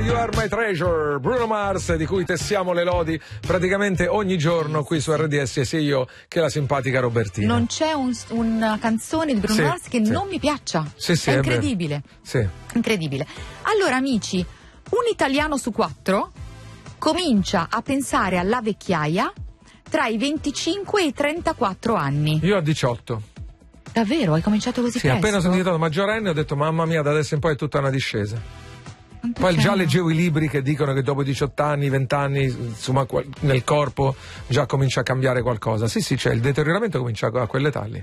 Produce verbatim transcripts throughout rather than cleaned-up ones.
You Are My Treasure, Bruno Mars, di cui tessiamo le lodi praticamente ogni giorno qui su R D S, sia io che la simpatica Robertina. Non c'è un, una canzone di Bruno sì, Mars che sì. non mi piaccia. Sì, sì, è è incredibile. Sì. Incredibile. Allora, amici, un italiano su quattro comincia a pensare alla vecchiaia tra i venticinque e i trentaquattro anni. Io ho diciotto. Davvero? Hai cominciato così Sì, presto? appena sono diventato maggiorenne ho detto mamma mia, da adesso in poi è tutta una discesa. Perché Poi già no? leggevo i libri che dicono che dopo i diciotto anni, venti anni, insomma, nel corpo già comincia a cambiare qualcosa. Sì, sì, cioè il deterioramento comincia a quell'età lì.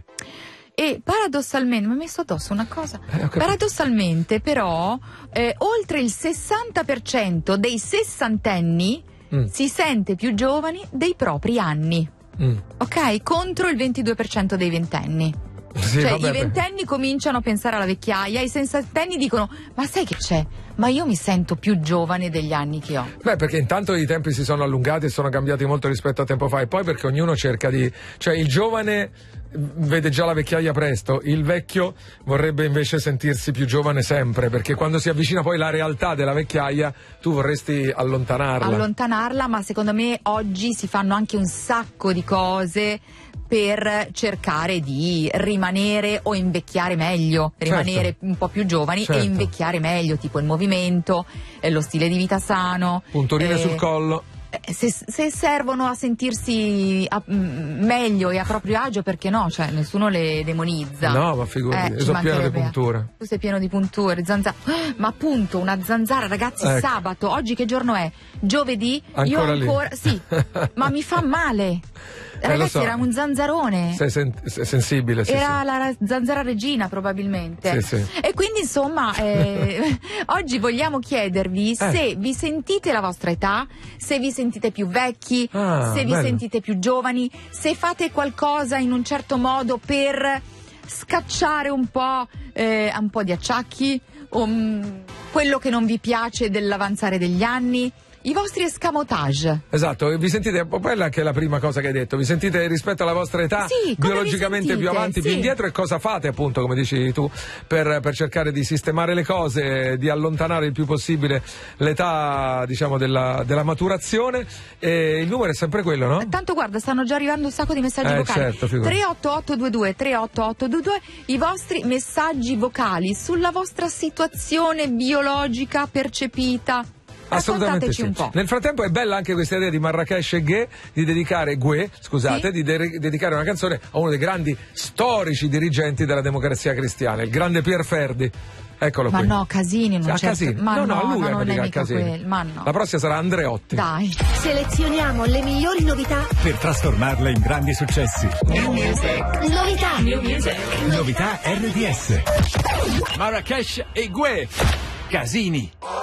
E paradossalmente, mi ha messo addosso una cosa, Eh, paradossalmente però, eh, oltre il sessanta per cento dei sessantenni mm. si sente più giovani dei propri anni, mm. ok? Contro il ventidue per cento dei ventenni. Sì, cioè vabbè, i ventenni cominciano a pensare alla vecchiaia, i sessantenni dicono ma sai che c'è? Ma io mi sento più giovane degli anni che ho. Beh, perché intanto i tempi si sono allungati e sono cambiati molto rispetto a tempo fa, e poi perché ognuno cerca di... cioè il giovane vede già la vecchiaia presto, il vecchio vorrebbe invece sentirsi più giovane sempre, perché quando si avvicina poi la realtà della vecchiaia tu vorresti allontanarla. Allontanarla, ma secondo me oggi si fanno anche un sacco di cose per cercare di rimanere o invecchiare meglio, rimanere certo. un po' più giovani certo. e invecchiare meglio, tipo il movimento, eh, lo stile di vita sano. Punturine eh, sul collo. Se, se servono a sentirsi a, m, meglio e a proprio agio, perché no? Cioè, nessuno le demonizza. No, ma figurati, eh, io sono pieno di punture. Tu sei pieno di punture, zanzara. Ma appunto, una zanzara, ragazzi, ecco. sabato, oggi che giorno è? Giovedì? Ancora io ancora, lì. sì, ma mi fa male. Eh, Ragazzi, so. era un zanzarone. Sei, sen- sei sensibile, sì, Era sì. la zanzara regina, probabilmente. Sì, sì. E quindi, insomma, eh, oggi vogliamo chiedervi eh. se vi sentite la vostra età, se vi sentite più vecchi, ah, se vi bello. sentite più giovani, se fate qualcosa in un certo modo per scacciare un po', eh, un po' di acciacchi, um, quello che non vi piace dell'avanzare degli anni. I vostri escamotage. Esatto, vi sentite, quella che è la prima cosa che hai detto, vi sentite rispetto alla vostra età, sì, biologicamente più avanti, sì. più indietro, e cosa fate appunto, come dici tu, per, per cercare di sistemare le cose, di allontanare il più possibile l'età, diciamo, della, della maturazione, e il numero è sempre quello, no? Tanto guarda, stanno già arrivando un sacco di messaggi eh, vocali. certo, tre otto otto due due tre otto otto due due, i vostri messaggi vocali sulla vostra situazione biologica percepita. Assolutamente sì. Un po'. Nel frattempo è bella anche questa idea di Marrakesh e Gue di dedicare Gue, scusate, sì? di de- dedicare una canzone a uno dei grandi storici dirigenti della democrazia cristiana, il grande Pier Ferdi. Eccolo ma qui. no, Casini non a c'è. Casini. Ma no, no, no, a lui ma è non è mica Casini. quel, ma no. La prossima sarà Andreotti. Dai. Selezioniamo le migliori novità per trasformarle in grandi successi. New Music. Novità. New Music. Novità R D S. Marrakesh e Gue. Casini.